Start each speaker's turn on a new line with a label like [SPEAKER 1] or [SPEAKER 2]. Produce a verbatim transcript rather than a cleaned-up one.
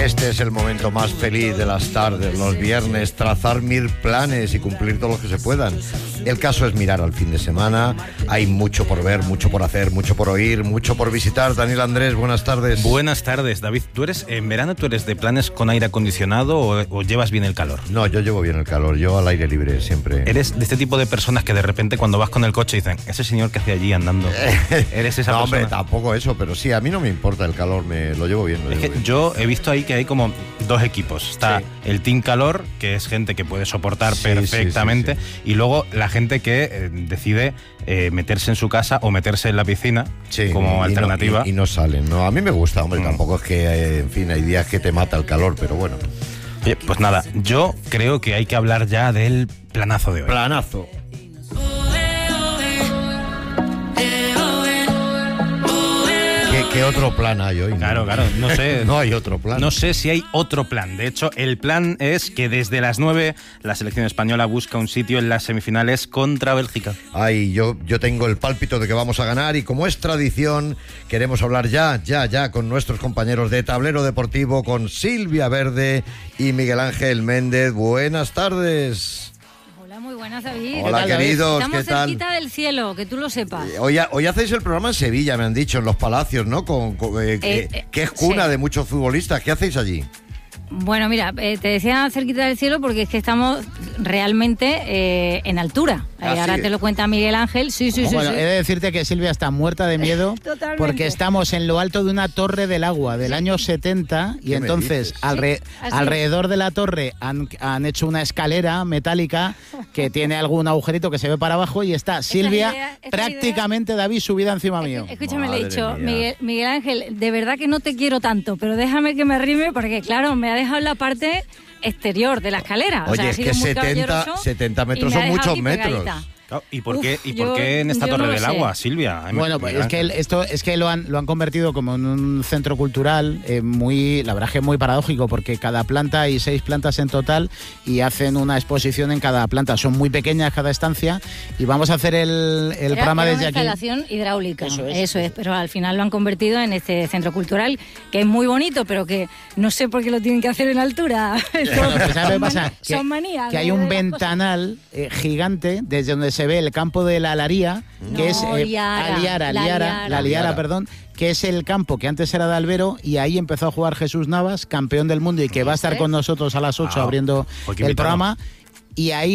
[SPEAKER 1] Este es el momento más feliz de las tardes, los viernes, trazar mil planes y cumplir todos los que se puedan. El caso es mirar al fin de semana. Hay mucho por ver, mucho por hacer, mucho por oír, mucho por visitar. Daniel Andrés, buenas tardes.
[SPEAKER 2] Buenas tardes, David. ¿Tú eres, en verano, tú eres de planes con aire acondicionado o, o llevas bien el calor?
[SPEAKER 1] No, yo llevo bien el calor, yo al aire libre siempre.
[SPEAKER 2] ¿Eres de este tipo de personas que de repente cuando vas con el coche dicen, ese señor que hace allí andando? ¿Eres esa
[SPEAKER 1] no,
[SPEAKER 2] persona?
[SPEAKER 1] hombre, tampoco eso, pero sí, a mí no me importa el calor, me lo llevo bien. Lo
[SPEAKER 2] es
[SPEAKER 1] llevo
[SPEAKER 2] que
[SPEAKER 1] bien.
[SPEAKER 2] yo he visto ahí que hay como dos equipos. Está sí. el Team Calor, que es gente que puede soportar
[SPEAKER 1] sí,
[SPEAKER 2] perfectamente,
[SPEAKER 1] sí, sí, sí.
[SPEAKER 2] y luego la gente que eh, decide eh, meterse en su casa o meterse en la piscina
[SPEAKER 1] sí,
[SPEAKER 2] como
[SPEAKER 1] y
[SPEAKER 2] alternativa.
[SPEAKER 1] No, y, y no salen, ¿no? A mí me gusta, hombre, mm. tampoco es que, eh, en fin, hay días que te mata el calor, pero bueno.
[SPEAKER 2] Oye, pues nada, yo creo que hay que hablar ya del planazo de hoy.
[SPEAKER 1] Planazo. ¿Qué otro plan hay hoy?
[SPEAKER 2] Claro, claro, no sé.
[SPEAKER 1] No hay otro plan.
[SPEAKER 2] No sé si hay otro plan. De hecho, el plan es que desde las nueve la selección española busca un sitio en las semifinales contra Bélgica.
[SPEAKER 1] Ay, yo, yo tengo el pálpito de que vamos a ganar y como es tradición, queremos hablar ya, ya, ya con nuestros compañeros de Tablero Deportivo, con Silvia Verde y Miguel Ángel Méndez. Buenas tardes.
[SPEAKER 3] Muy buenas, David.
[SPEAKER 1] Hola,
[SPEAKER 3] ¿Qué tal,
[SPEAKER 1] queridos,
[SPEAKER 3] Estamos
[SPEAKER 1] ¿qué tal?
[SPEAKER 3] cerquita del cielo, que tú lo sepas.
[SPEAKER 1] Hoy, hoy hacéis el programa en Sevilla, me han dicho, en Los Palacios, ¿no? Con, con, eh, eh, eh, que es cuna sí. de muchos futbolistas. ¿Qué hacéis allí?
[SPEAKER 3] Bueno, mira, eh, te decía cerquita del cielo porque es que estamos realmente eh, en altura. Eh,
[SPEAKER 1] ah,
[SPEAKER 3] ahora
[SPEAKER 1] sí.
[SPEAKER 3] te lo cuenta Miguel Ángel. Sí, sí,
[SPEAKER 4] bueno,
[SPEAKER 3] sí.
[SPEAKER 4] he de decirte que Silvia está muerta de miedo porque estamos en lo alto de una torre del agua del sí. año setenta y entonces alre- sí, alrededor de la torre han, han hecho una escalera metálica que tiene algún agujerito que se ve para abajo y está Silvia idea, prácticamente, idea... David, subida encima mío.
[SPEAKER 3] Escúchame, le he dicho, Miguel, Miguel Ángel, de verdad que no te quiero tanto, pero déjame que me arrime porque, claro, me ha dejado la parte exterior de la escalera.
[SPEAKER 1] Oye,
[SPEAKER 3] o sea,
[SPEAKER 1] es que setenta, setenta metros son muchos metros.
[SPEAKER 2] Oh, ¿Y por qué,
[SPEAKER 3] Uf,
[SPEAKER 2] ¿y por
[SPEAKER 3] yo,
[SPEAKER 2] qué en esta torre
[SPEAKER 3] no
[SPEAKER 2] del
[SPEAKER 3] sé.
[SPEAKER 2] agua, Silvia?
[SPEAKER 4] Bueno, pues es que el, esto es que lo han lo han convertido como en un centro cultural eh, muy, la verdad es que es muy paradójico porque cada planta hay seis plantas en total y hacen una exposición en cada planta. Son muy pequeñas cada estancia y vamos a hacer el, el
[SPEAKER 3] era,
[SPEAKER 4] programa
[SPEAKER 3] era
[SPEAKER 4] desde
[SPEAKER 3] una
[SPEAKER 4] aquí.
[SPEAKER 3] Instalación hidráulica.
[SPEAKER 4] Eso es,
[SPEAKER 3] eso es, pero al final lo han convertido en este centro cultural que es muy bonito, pero que no sé por qué lo tienen que hacer en altura.
[SPEAKER 4] Bueno, pues ¿sabes qué pasa? Que,
[SPEAKER 3] son manías.
[SPEAKER 4] Que hay un ventanal eh, gigante desde donde se ve el campo de la Alaría, que
[SPEAKER 3] no,
[SPEAKER 4] es eh,
[SPEAKER 3] Liara,
[SPEAKER 4] Aliara,
[SPEAKER 3] la
[SPEAKER 4] Liara,
[SPEAKER 3] Liara.
[SPEAKER 4] la Liara, perdón, que es el campo que antes era de Albero y ahí empezó a jugar Jesús Navas, campeón del mundo y que va a estar con nosotros a las ocho
[SPEAKER 2] ah,
[SPEAKER 4] abriendo el programa. Y ahí